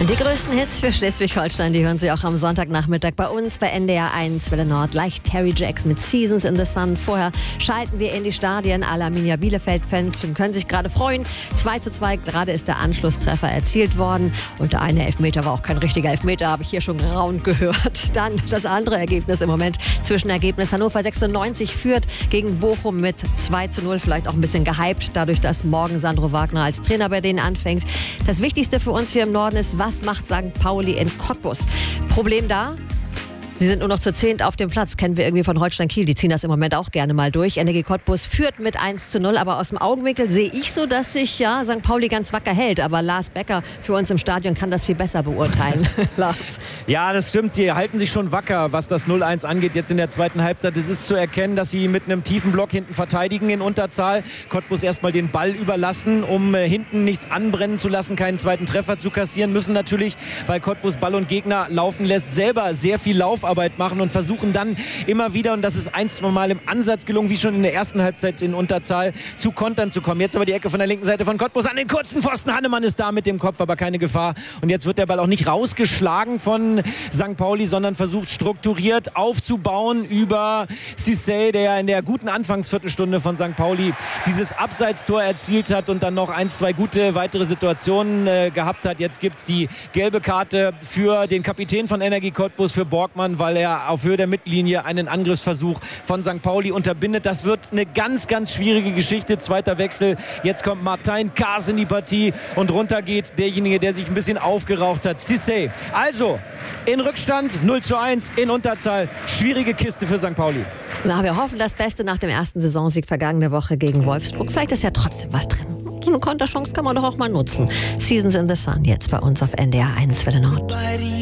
Die größten Hits für Schleswig-Holstein, die hören Sie auch am Sonntagnachmittag bei uns bei NDR 1 Welle Nord. Gleich Terry Jacks mit Seasons in the Sun. Vorher schalten wir in die Stadien. Alle Arminia Bielefeld-Fans können sich gerade freuen. 2:2, gerade ist der Anschlusstreffer erzielt worden. Und der eine Elfmeter war auch kein richtiger Elfmeter, habe ich hier schon geraunt gehört. Dann das andere Ergebnis im Moment. Zwischenergebnis: Hannover 96 führt gegen Bochum mit 2:0. Vielleicht auch ein bisschen gehypt, dadurch, dass morgen Sandro Wagner als Trainer bei denen anfängt. Das Wichtigste für uns hier im Norden ist, was macht St. Pauli in Cottbus? Problem da? Sie sind nur noch zu 10 auf dem Platz. Kennen wir irgendwie von Holstein Kiel. Die ziehen das im Moment auch gerne mal durch. Energie Cottbus führt mit 1:0. Aber aus dem Augenwinkel sehe ich so, dass sich St. Pauli ganz wacker hält. Aber Lars Becker für uns im Stadion kann das viel besser beurteilen. Lars. Ja, das stimmt. Sie halten sich schon wacker, was das 0:1 angeht. Jetzt in der zweiten Halbzeit. Es ist zu erkennen, dass sie mit einem tiefen Block hinten verteidigen in Unterzahl. Cottbus erstmal den Ball überlassen, um hinten nichts anbrennen zu lassen, keinen zweiten Treffer zu kassieren. Müssen natürlich, weil Cottbus Ball und Gegner laufen lässt, selber sehr viel Laufarbeit machen und versuchen dann immer wieder, und das ist ein, zwei Mal im Ansatz gelungen, wie schon in der ersten Halbzeit in Unterzahl, zu Kontern zu kommen. Jetzt aber die Ecke von der linken Seite von Cottbus an den kurzen Pfosten. Hannemann ist da mit dem Kopf, aber keine Gefahr. Und jetzt wird der Ball auch nicht rausgeschlagen von St. Pauli, sondern versucht strukturiert aufzubauen über Cissé, der in der guten Anfangsviertelstunde von St. Pauli dieses Abseitstor erzielt hat und dann noch 1, 2 gute weitere Situationen gehabt hat. Jetzt gibt es die gelbe Karte für den Kapitän von Energie Cottbus, für Borgmann, weil er auf Höhe der Mittellinie einen Angriffsversuch von St. Pauli unterbindet. Das wird eine ganz, ganz schwierige Geschichte. Zweiter Wechsel. Jetzt kommt Martin Kaas in die Partie und runter geht derjenige, der sich ein bisschen aufgeraucht hat. Cissé. Also in Rückstand 0:1 in Unterzahl. Schwierige Kiste für St. Pauli. Na, wir hoffen das Beste nach dem ersten Saisonsieg vergangene Woche gegen Wolfsburg. Vielleicht ist ja trotzdem was drin. So eine Konterchance kann man doch auch mal nutzen. Seasons in the Sun jetzt bei uns auf NDR 1 Welle Nord.